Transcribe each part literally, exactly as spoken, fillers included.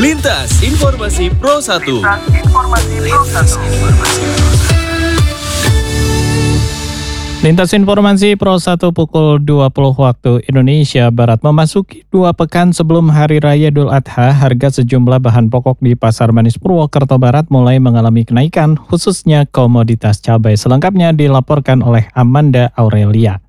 Lintas Informasi Pro satu. Lintas Informasi Pro satu. Lintas Informasi Pro satu pukul dua puluh waktu Indonesia Barat. Memasuki dua pekan sebelum Hari Raya Idul Adha, harga sejumlah bahan pokok di Pasar Manis Purwokerto Barat mulai mengalami kenaikan, khususnya komoditas cabai. Selengkapnya dilaporkan oleh Amanda Aurelia.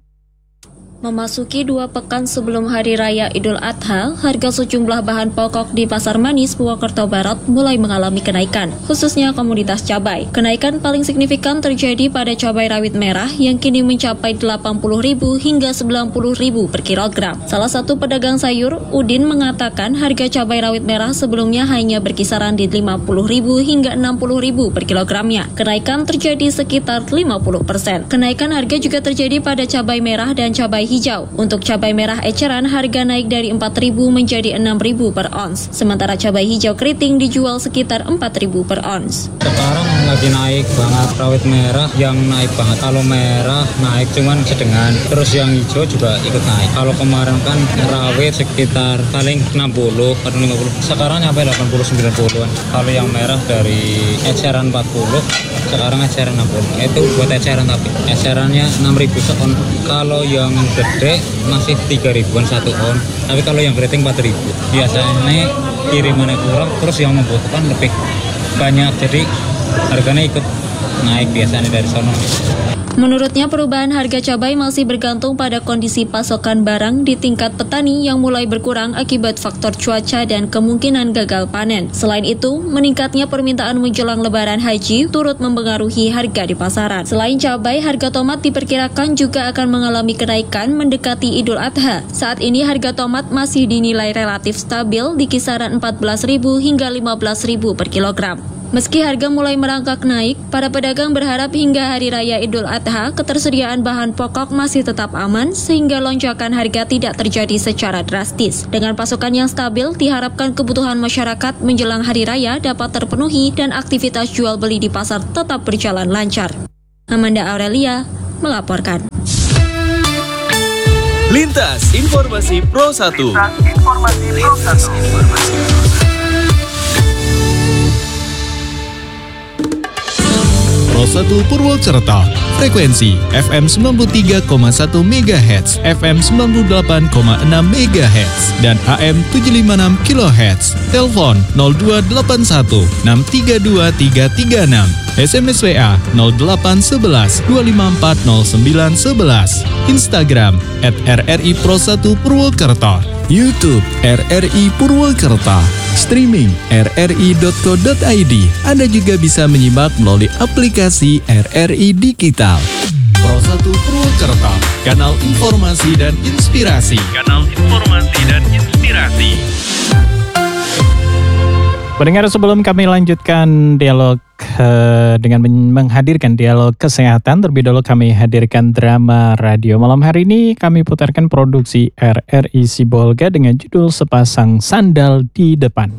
Memasuki dua pekan sebelum Hari Raya Idul Adha, harga sejumlah bahan pokok di Pasar Manis Purwokerto Barat mulai mengalami kenaikan, khususnya komoditas cabai. Kenaikan paling signifikan terjadi pada cabai rawit merah yang kini mencapai delapan puluh ribu rupiah hingga sembilan puluh ribu rupiah per kilogram. Salah satu pedagang sayur, Udin, mengatakan harga cabai rawit merah sebelumnya hanya berkisaran di lima puluh ribu rupiah hingga enam puluh ribu rupiah per kilogramnya. Kenaikan terjadi sekitar lima puluh persen. Kenaikan harga juga terjadi pada cabai merah dan cabai hijau. Untuk cabai merah eceran, harga naik dari empat ribu menjadi enam ribu per ons. Sementara cabai hijau keriting dijual sekitar empat ribu per ons. Sekarang lagi naik banget rawit merah, yang naik banget. Kalau merah naik cuman sedengan, terus yang hijau juga ikut naik. Kalau kemarin kan rawit sekitar paling enam puluh atau lima puluh, sekarang sampai delapan puluh sembilan puluhan. Kalau yang merah dari eceran empat puluh, sekarang eceran enam puluh. Itu buat eceran, tapi ecerannya enam ribu seon. Kalau yang gede masih tiga ribuan satu on, tapi kalau yang keriting empat ribu. Biasanya kirimannya kurang, terus yang membutuhkan lebih banyak, jadi harganya ikut naik biasanya dari sono. Menurutnya, perubahan harga cabai masih bergantung pada kondisi pasokan barang di tingkat petani yang mulai berkurang akibat faktor cuaca dan kemungkinan gagal panen. Selain itu, meningkatnya permintaan menjelang Lebaran Haji turut mempengaruhi harga di pasaran. Selain cabai, harga tomat diperkirakan juga akan mengalami kenaikan mendekati Idul Adha. Saat ini harga tomat masih dinilai relatif stabil di kisaran empat belas ribu rupiah hingga lima belas ribu rupiah per kilogram. Meski harga mulai merangkak naik, para pedagang berharap hingga Hari Raya Idul Adha ketersediaan bahan pokok masih tetap aman sehingga lonjakan harga tidak terjadi secara drastis. Dengan pasokan yang stabil, diharapkan kebutuhan masyarakat menjelang Hari Raya dapat terpenuhi dan aktivitas jual beli di pasar tetap berjalan lancar. Amanda Aurelia melaporkan. Lintas Informasi Pro satu. Lintas Informasi Pro satu. Pro satu Purwokerto, frekuensi F M sembilan puluh tiga koma satu megahertz, F M sembilan puluh delapan koma enam megahertz, dan A M tujuh lima enam kilohertz. Telepon nol dua delapan satu enam tiga dua tiga tiga enam. S M S W A nol delapan satu satu dua lima empat nol sembilan satu satu. Instagram at R R I Pro satu Purwokerto. YouTube R R I Purwokerto. Streaming r r i dot co dot i d. Anda juga bisa menyimak melalui aplikasi R R I Digital. Pro satu Purwokerto, kanal informasi dan inspirasi. Kanal informasi dan inspirasi. Pendengar, sebelum kami lanjutkan dialog uh, dengan men- menghadirkan dialog kesehatan, terlebih dahulu kami hadirkan drama radio. Malam hari ini kami putarkan produksi R R I Sibolga dengan judul Sepasang Sandal di Depan.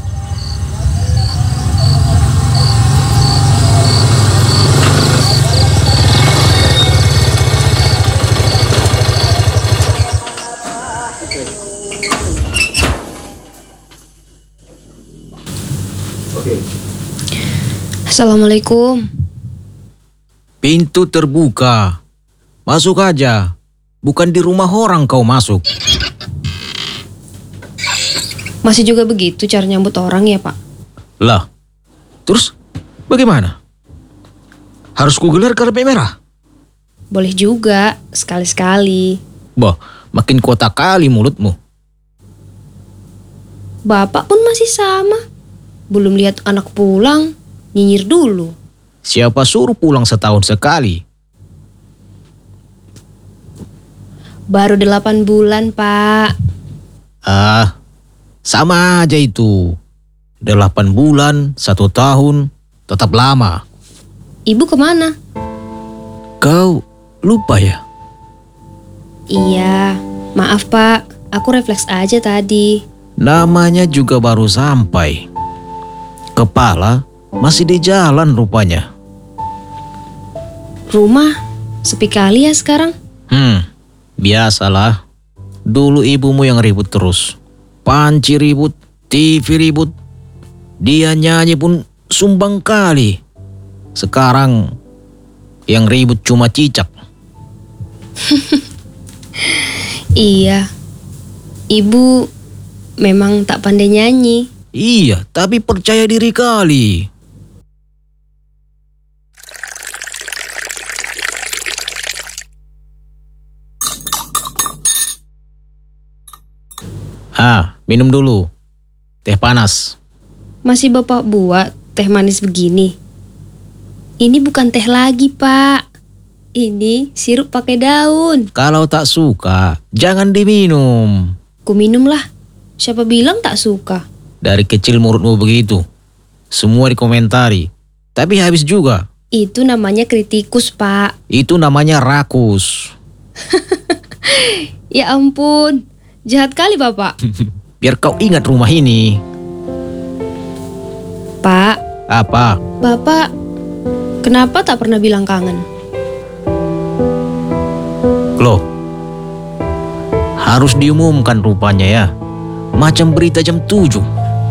Assalamualaikum. Pintu terbuka. Masuk aja. Bukan di rumah orang kau masuk. Masih juga begitu cara nyambut orang ya, Pak? Lah, terus bagaimana? Harus kugelar karpet merah? Boleh juga, sekali-sekali. Bah, makin kotak kali mulutmu. Bapak pun masih sama. Belum lihat anak pulang, nyinyir dulu. Siapa suruh pulang setahun sekali? Baru delapan bulan, Pak. Ah, sama aja itu. Delapan bulan, satu tahun, tetap lama. Ibu kemana? Kau lupa ya? Iya, maaf Pak. Aku refleks aja tadi. Namanya juga baru sampai. Kepala masih di jalan rupanya. Rumah sepi kali ya sekarang. Hmm, biasalah. Dulu ibumu yang ribut terus. Panci ribut, T V ribut, dia nyanyi pun sumbang kali. Sekarang yang ribut cuma cicak. Iya, ibu memang tak pandai nyanyi. Iya, tapi percaya diri kali. Ah, minum dulu. Teh panas. Masih bapak buat teh manis begini? Ini bukan teh lagi, Pak. Ini sirup pakai daun. Kalau tak suka, jangan diminum. Ku minum lah. Siapa bilang tak suka? Dari kecil mulutmu begitu. Semua dikomentari. Tapi habis juga. Itu namanya kritikus, Pak. Itu namanya rakus. Ya ampun, jahat kali Bapak. Biar kau ingat rumah ini. Pak, Apa? Bapak kenapa tak pernah bilang kangen? Loh, harus diumumkan rupanya ya. Macam berita jam tujuh.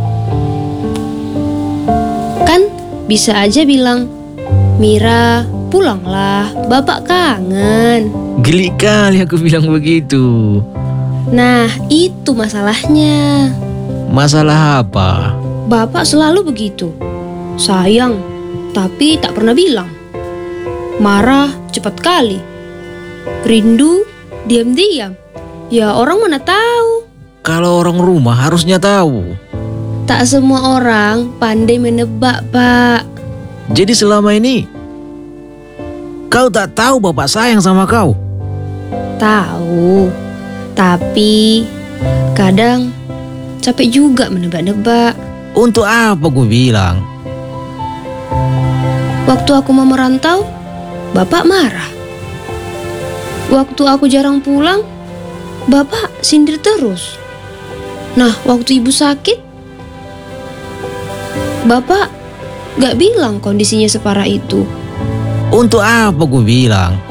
Kan bisa aja bilang, Mira, pulanglah, Bapak kangen. Geli kali aku bilang begitu. Nah, itu masalahnya. Masalah apa? Bapak selalu begitu. Sayang, tapi tak pernah bilang. Marah cepat kali. Rindu diam-diam. Ya orang mana tahu. Kalau orang rumah harusnya tahu. Tak semua orang pandai menebak, Pak. Jadi selama ini kau tak tahu bapak sayang sama kau? Tahu. Tapi kadang capek juga menebak-nebak. Untuk apa gue bilang? Waktu aku mau merantau, Bapak marah. Waktu aku jarang pulang, Bapak sindir terus. Nah, waktu ibu sakit, Bapak gak bilang kondisinya separah itu. Untuk apa gue bilang?